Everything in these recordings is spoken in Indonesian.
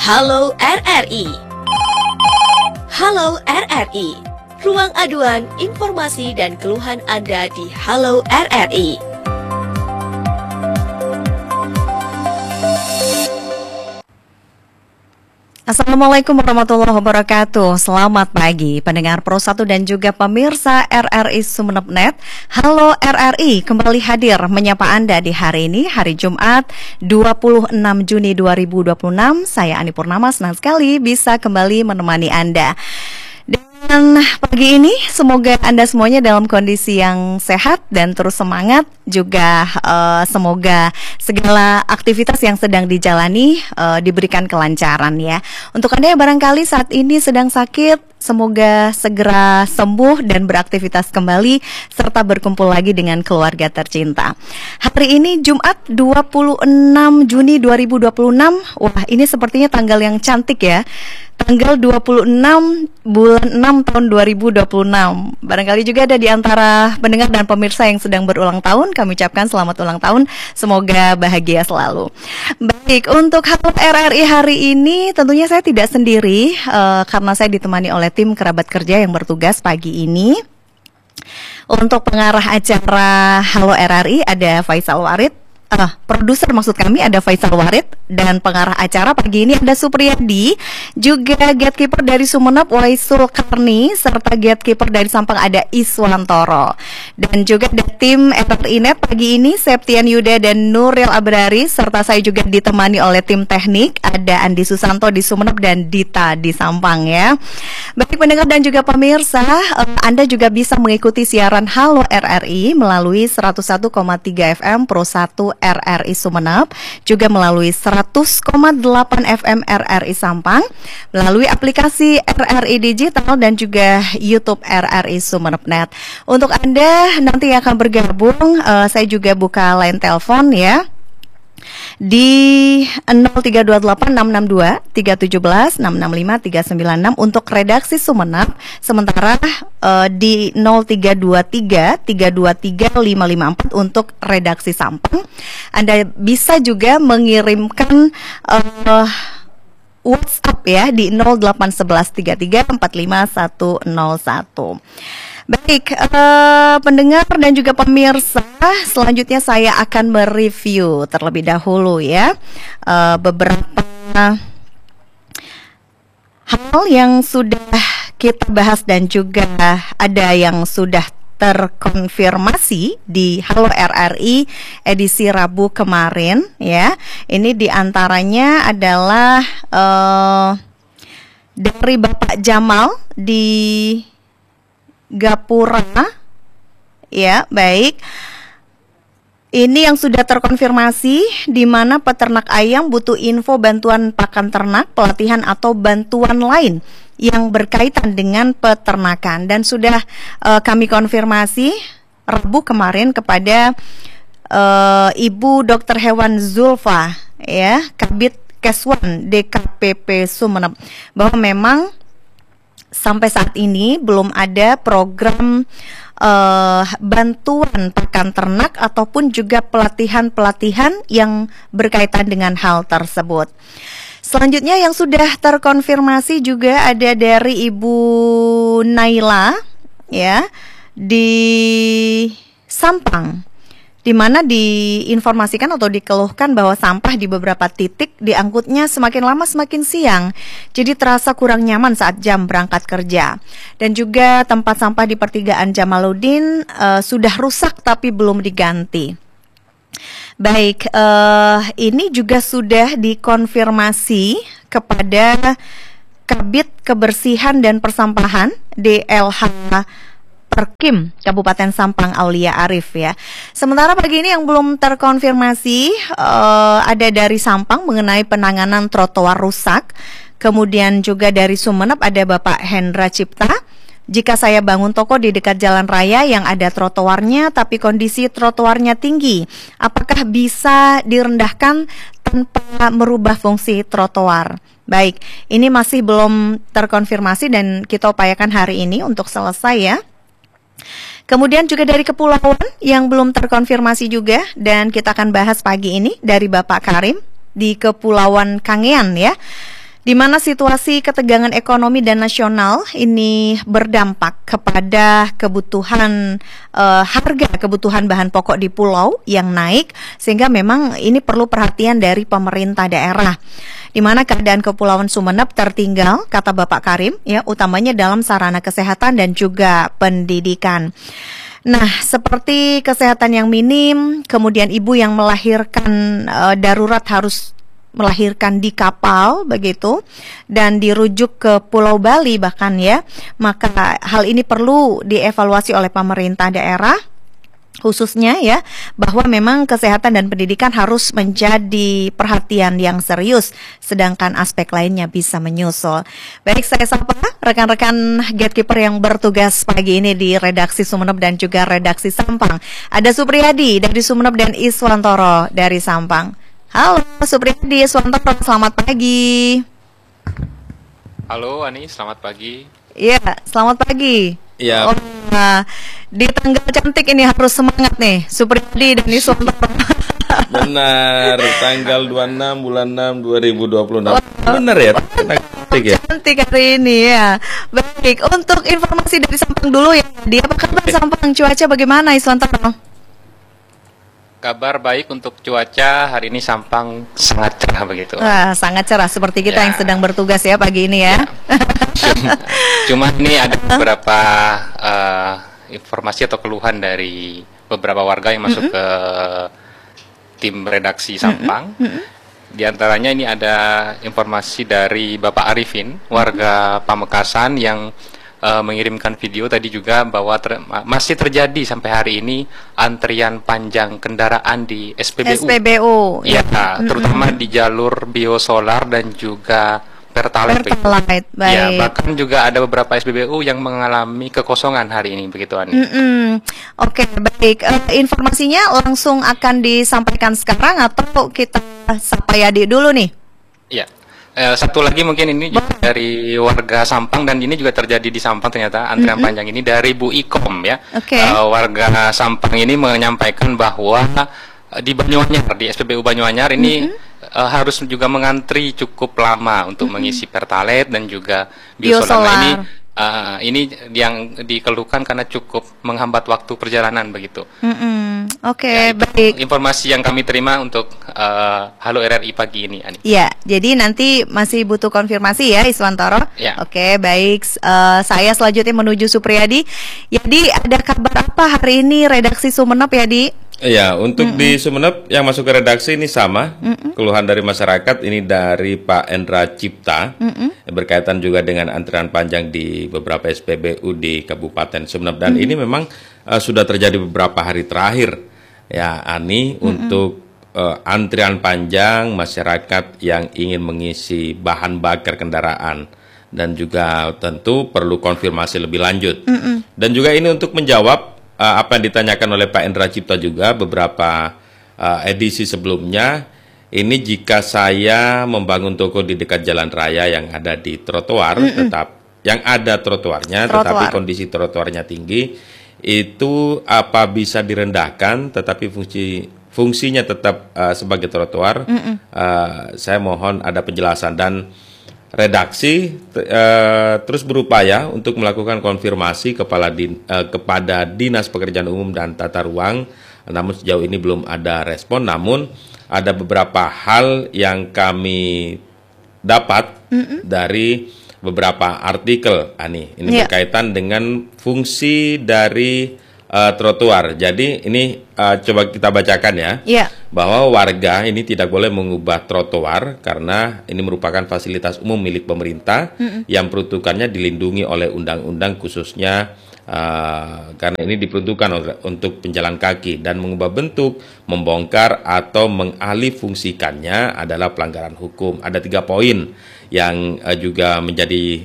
Halo RRI. Halo RRI. Ruang aduan, informasi dan keluhan Anda di Halo RRI. Assalamualaikum warahmatullahi wabarakatuh. Selamat pagi pendengar Pro 1 dan juga pemirsa RRI Sumeneb.net. Halo RRI kembali hadir menyapa Anda di hari ini, hari Jumat 26 Juni 2026. Saya Ani Purnama, senang sekali bisa kembali menemani Anda. Dan pagi ini semoga Anda semuanya dalam kondisi yang sehat dan terus semangat. Juga semoga segala aktivitas yang sedang dijalani diberikan kelancaran ya. Untuk Anda yang barangkali saat ini sedang sakit, semoga segera sembuh dan beraktivitas kembali serta berkumpul lagi dengan keluarga tercinta. Hari ini Jumat 26 Juni 2026. Wah, ini sepertinya tanggal yang cantik ya. Tanggal 26 bulan 6 tahun 2026. Barangkali juga ada di antara pendengar dan pemirsa yang sedang berulang tahun. Kami ucapkan selamat ulang tahun. Semoga bahagia selalu. Baik, untuk Halo RRI hari ini tentunya saya tidak sendiri karena saya ditemani oleh tim kerabat kerja yang bertugas pagi ini. Untuk pengarah acara Halo RRI ada Faisal Warid. Produser maksud kami ada Faisal Warid, dan pengarah acara pagi ini ada Supriyadi, juga gatekeeper dari Sumeneb Waisul Karni, serta gatekeeper dari Sampang ada Iswantoro. Dan juga ada tim RRI.net pagi ini Septian Yuda dan Nuril Abrari, serta saya juga ditemani oleh tim teknik ada Andi Susanto di Sumeneb dan Dita di Sampang ya. Baik pendengar dan juga pemirsa, Anda juga bisa mengikuti siaran Halo RRI melalui 101,3 FM Pro 1 RRI Sumeneb, juga melalui 100,8 FM RRI Sampang, melalui aplikasi RRI Digital dan juga YouTube RRI Sumeneb.net. Untuk Anda nanti yang akan bergabung, saya juga buka line telepon ya di 0328662317665396 untuk redaksi Sumeneb, sementara di 0323323554 untuk redaksi Sampang. Anda bisa juga mengirimkan WhatsApp ya di 08113345101. Baik, pendengar dan juga pemirsa, selanjutnya saya akan mereview terlebih dahulu ya beberapa hal yang sudah kita bahas dan juga ada yang sudah terkonfirmasi di Halo RRI edisi Rabu kemarin ya. Ini diantaranya adalah dari Bapak Jamal di Gapura ya. Baik, ini yang sudah terkonfirmasi, di mana peternak ayam butuh info bantuan pakan ternak, pelatihan atau bantuan lain yang berkaitan dengan peternakan, dan sudah kami konfirmasi Rabu kemarin kepada Ibu Dr. Hewan Zulfa ya, Kabid Keswan DKPP Sumeneb, bahwa memang sampai saat ini belum ada program bantuan pakan ternak ataupun juga pelatihan-pelatihan yang berkaitan dengan hal tersebut. Selanjutnya yang sudah terkonfirmasi juga ada dari Ibu Naila ya di Sampang, di mana diinformasikan atau dikeluhkan bahwa sampah di beberapa titik diangkutnya semakin lama semakin siang, jadi terasa kurang nyaman saat jam berangkat kerja. Dan juga tempat sampah di pertigaan Jamaluddin sudah rusak tapi belum diganti. Baik, ini juga sudah dikonfirmasi kepada Kabid Kebersihan dan Persampahan DLH Perkim Kabupaten Sampang Aulia Arif ya. Sementara pagi ini yang belum terkonfirmasi ada dari Sampang mengenai penanganan trotoar rusak. Kemudian juga dari Sumeneb ada Bapak Hendra Cipta. Jika saya bangun toko di dekat jalan raya yang ada trotoarnya tapi kondisi trotoarnya tinggi, apakah bisa direndahkan tanpa merubah fungsi trotoar? Baik, ini masih belum terkonfirmasi dan kita upayakan hari ini untuk selesai ya. Kemudian juga dari kepulauan yang belum terkonfirmasi juga, dan kita akan bahas pagi ini dari Bapak Karim di Kepulauan Kangean ya. di mana situasi ketegangan ekonomi dan nasional ini berdampak kepada kebutuhan harga kebutuhan bahan pokok di pulau yang naik, sehingga memang ini perlu perhatian dari pemerintah daerah. Di mana keadaan Kepulauan Sumeneb tertinggal, kata Bapak Karim, ya, utamanya dalam sarana kesehatan dan juga pendidikan. Nah, seperti kesehatan yang minim, kemudian ibu yang melahirkan darurat harus melahirkan di kapal begitu dan dirujuk ke Pulau Bali bahkan ya, maka hal ini perlu dievaluasi oleh pemerintah daerah khususnya ya, bahwa memang kesehatan dan pendidikan harus menjadi perhatian yang serius, sedangkan aspek lainnya bisa menyusul. Baik, saya sapa rekan-rekan gatekeeper yang bertugas pagi ini di redaksi Sumeneb dan juga redaksi Sampang. Ada Supriyadi dari Sumeneb dan Iswantoro dari Sampang. Halo Supriyadi, Iswantoro, selamat pagi. Halo Ani, selamat pagi. Iya, selamat pagi. Iya. Oh, nah, di tanggal cantik ini harus semangat nih, Supriyadi dan Iswantoro. Benar, tanggal 26 bulan 6 2026. Benar ya, tanggal cantik ya. Cantik hari ini ya. Baik, untuk informasi dari Sampang dulu ya. Apa kabar Sampang? Cuaca bagaimana Iswantoro? Kabar baik untuk cuaca, hari ini Sampang sangat cerah begitu. Wah, sangat cerah seperti kita Ya. yang sedang bertugas ya pagi ini ya. Cuma ini ada beberapa informasi atau keluhan dari beberapa warga yang masuk ke tim redaksi Sampang. Di antaranya ini ada informasi dari Bapak Arifin, warga Pamekasan yang mengirimkan video tadi juga bahwa masih terjadi sampai hari ini antrian panjang kendaraan di SPBU. SPBU. Ya, terutama di jalur biosolar dan juga Pertalite. Pertalite, baik. Ya, bahkan juga ada beberapa SPBU yang mengalami kekosongan hari ini, begitu Ani. Oke, baik. Informasinya langsung akan disampaikan sekarang atau kita sapa Yadi dulu nih? Ya. Satu lagi mungkin ini juga dari warga Sampang, dan ini juga terjadi di Sampang ternyata antrian panjang ini dari Bu Ikom ya. Oke. Warga Sampang ini menyampaikan bahwa di Banyuanyar, di SPBU Banyuanyar ini harus juga mengantri cukup lama untuk mengisi Pertalite dan juga biosolar. Nah, ini yang dikeluhkan karena cukup menghambat waktu perjalanan begitu. Oke, Ya, baik. Informasi yang kami terima untuk Halo RRI pagi ini, Ani. Ya, jadi nanti masih butuh konfirmasi ya Iswantoro. Ya. Oke, baik. Saya selanjutnya menuju Supriyadi. Yadi, ada kabar apa hari ini redaksi Sumeneb Yadi? Iya, untuk di Sumeneb yang masuk ke redaksi ini sama, keluhan dari masyarakat ini dari Pak Endra Cipta, berkaitan juga dengan antrian panjang di beberapa SPBU di Kabupaten Sumeneb, dan ini memang sudah terjadi beberapa hari terakhir, ya Ani, untuk antrian panjang masyarakat yang ingin mengisi bahan bakar kendaraan, dan juga tentu perlu konfirmasi lebih lanjut, dan juga ini untuk menjawab apa yang ditanyakan oleh Pak Endra Cipta juga beberapa edisi sebelumnya. Ini jika saya membangun toko di dekat jalan raya yang ada di trotoar, yang ada trotoarnya, tetapi kondisi trotoarnya tinggi, itu apa bisa direndahkan, tetapi fungsinya tetap sebagai trotoar? Saya mohon ada penjelasan, dan redaksi terus berupaya untuk melakukan konfirmasi kepada Dinas Pekerjaan Umum dan Tata Ruang, namun sejauh ini belum ada respon. Namun ada beberapa hal yang kami dapat dari beberapa artikel, Ani. Ini berkaitan dengan fungsi dari trotoar. Jadi ini coba kita bacakan ya. Bahwa warga ini tidak boleh mengubah trotoar karena ini merupakan fasilitas umum milik pemerintah yang peruntukannya dilindungi oleh undang-undang, khususnya karena ini diperuntukkan untuk penjalan kaki, dan mengubah bentuk, membongkar atau mengalih fungsikannya adalah pelanggaran hukum. Ada 3 poin yang juga menjadi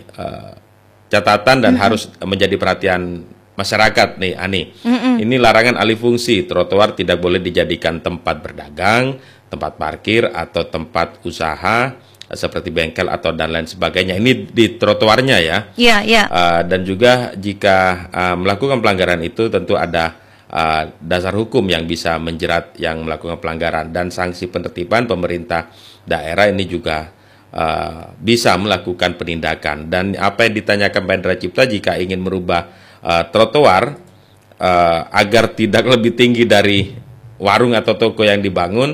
catatan dan harus menjadi perhatian masyarakat nih, Ani. Ini larangan alih fungsi. Trotoar tidak boleh dijadikan tempat berdagang, tempat parkir, atau tempat usaha seperti bengkel atau dan lain sebagainya. Ini di trotoarnya ya. Dan juga jika melakukan pelanggaran itu tentu ada dasar hukum yang bisa menjerat yang melakukan pelanggaran, dan sanksi penertiban pemerintah daerah ini juga bisa melakukan penindakan. Dan apa yang ditanyakan Pak Hendra Cipta, jika ingin merubah trotoar agar tidak lebih tinggi dari warung atau toko yang dibangun,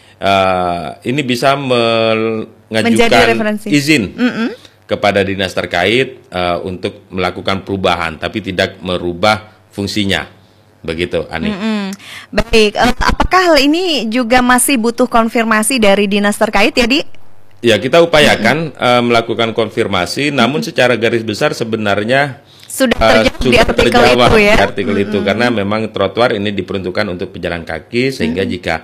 ini bisa mengajukan izin kepada dinas terkait untuk melakukan perubahan, tapi tidak merubah fungsinya. Begitu, Ani. Baik, apakah hal ini juga masih butuh konfirmasi dari dinas terkait ya, Di? Ya, kita upayakan melakukan konfirmasi, namun secara garis besar sebenarnya sudah terjawab di artikel itu ya. Di artikel itu, karena memang trotoar ini diperuntukkan untuk pejalan kaki, sehingga jika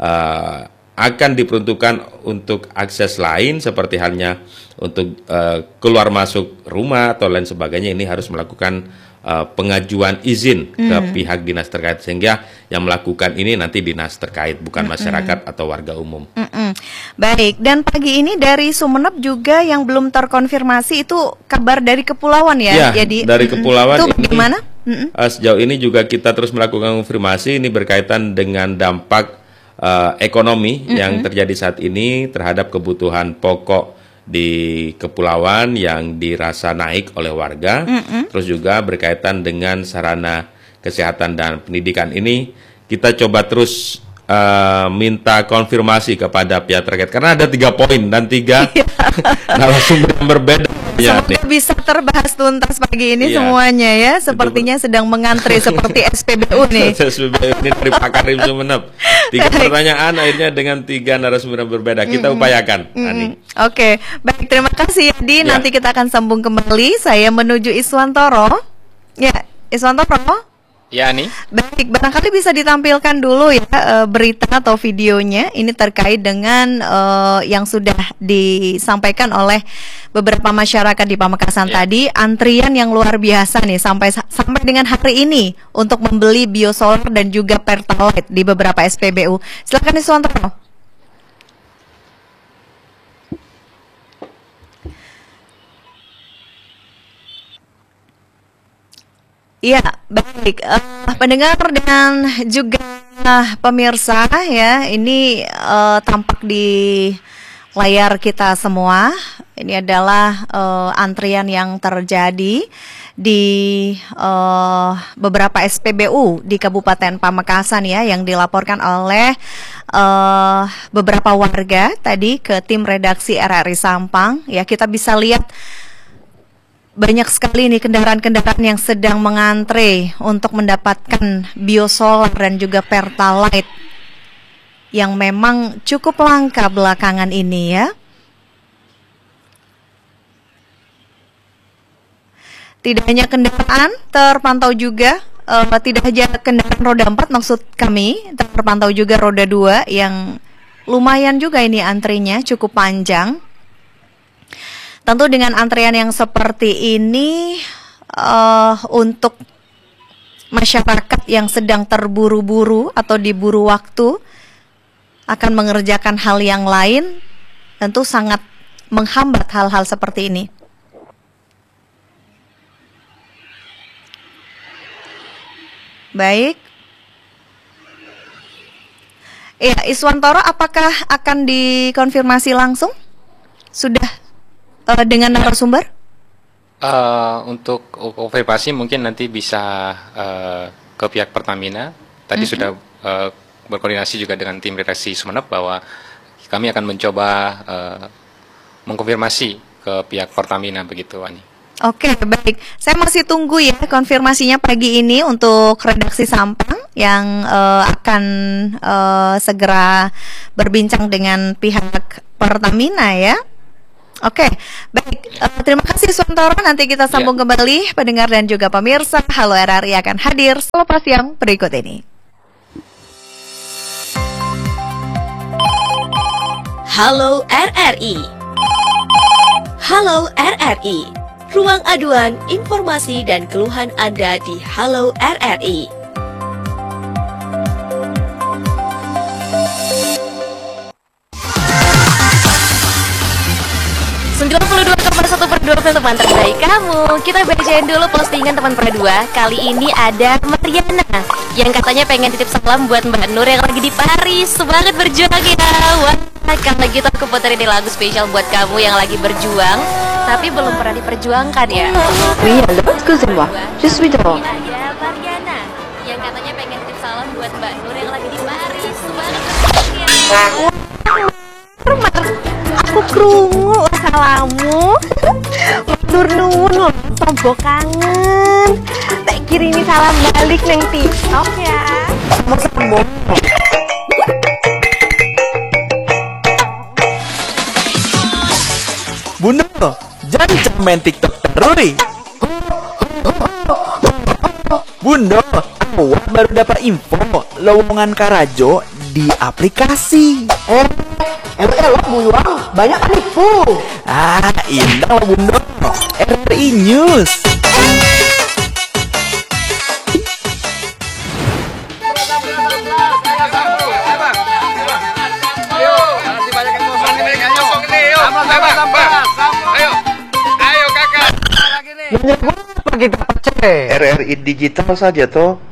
akan diperuntukkan untuk akses lain seperti halnya untuk keluar masuk rumah atau lain sebagainya, ini harus melakukan pengajuan izin ke pihak dinas terkait, sehingga yang melakukan ini nanti dinas terkait, bukan masyarakat atau warga umum. Baik, dan pagi ini dari Sumeneb juga yang belum terkonfirmasi itu kabar dari kepulauan ya? Ya, jadi dari kepulauan itu bagaimana? Sejauh ini juga kita terus melakukan konfirmasi, ini berkaitan dengan dampak ekonomi yang terjadi saat ini terhadap kebutuhan pokok di kepulauan yang dirasa naik oleh warga, terus juga berkaitan dengan sarana kesehatan dan pendidikan. Ini kita coba terus minta konfirmasi kepada pihak terkait, karena ada 3 poin dan 3 narasumber yang berbeda. Semoga bisa terbahas tuntas pagi ini semuanya ya. Sepertinya sedang mengantri seperti SPBU nih. SPBU ini dari Pak Karim Sumeneb. 3 pertanyaan akhirnya dengan 3 narasumber yang berbeda. Kita upayakan, Ani. Oke, baik, terima kasih Di. Nanti kita akan sambung kembali. Saya menuju Iswantoro. Ya, Iswantoro. Ya, Ani. Baik, barangkali bisa ditampilkan dulu ya berita atau videonya. Ini terkait dengan yang sudah disampaikan oleh beberapa masyarakat di Pamekasan tadi. Antrian yang luar biasa nih sampai dengan hari ini untuk membeli biosolar dan juga pertalite di beberapa SPBU. Silakan Iswantoro. Ya, baik. Pendengar dan juga pemirsa ya, ini tampak di layar kita semua. Ini adalah antrian yang terjadi di beberapa SPBU di Kabupaten Pamekasan ya, yang dilaporkan oleh beberapa warga tadi ke tim redaksi RRI Sampang. Ya, kita bisa lihat banyak sekali nih kendaraan-kendaraan yang sedang mengantre untuk mendapatkan biosolar dan juga pertalite yang memang cukup langka belakangan ini ya. Tidak hanya kendaraan, terpantau juga tidak hanya kendaraan roda 4 maksud kami, terpantau juga roda 2 yang lumayan juga ini antrinya cukup panjang. Tentu dengan antrean yang seperti ini untuk masyarakat yang sedang terburu-buru atau diburu waktu akan mengerjakan hal yang lain, tentu sangat menghambat hal-hal seperti ini. Baik. Ya, Iswantoro, apakah akan dikonfirmasi langsung? Sudah dengan narasumber? Untuk konfirmasi mungkin nanti bisa ke pihak Pertamina. Tadi sudah berkoordinasi juga dengan tim redaksi Sumeneb bahwa kami akan mencoba mengkonfirmasi ke pihak Pertamina begitu, Ani. Oke, baik. Saya masih tunggu ya konfirmasinya pagi ini untuk redaksi Sampang yang akan segera berbincang dengan pihak Pertamina ya. Oke, baik. Terima kasih Iswantoro. Nanti kita sambung kembali, pendengar dan juga pemirsa. Halo RRI akan hadir selepas yang berikut ini. Halo RRI. Halo RRI. Ruang aduan, informasi dan keluhan Anda di Halo RRI. dua teman terbaik kamu. Kita bacain dulu postingan teman perdua. Kali ini ada Mariana yang katanya pengen titip salam buat Mbak Nur yang lagi di Paris. Semangat berjuang ya. Wah, kalau gitu aku puterin di lagu spesial buat kamu yang lagi berjuang tapi belum pernah diperjuangkan ya. Oui, alors, excusez-moi, je suis dehors. Ada Mariana yang katanya pengen titip salam buat Mbak Nur yang lagi di Paris. Semangat berjuang ya. Aku krungu salamu. Nur nuwun lho, tombo kangen. Tak kirimi salam balik neng TikTok ya. Mau Bunda, jangan main TikTok terus. Bunda, aku baru dapat info lowongan Karajo di aplikasi. Elok buyuang, banyak penipu. Indah lah Bunda. RRI News. RRI digital saja toh.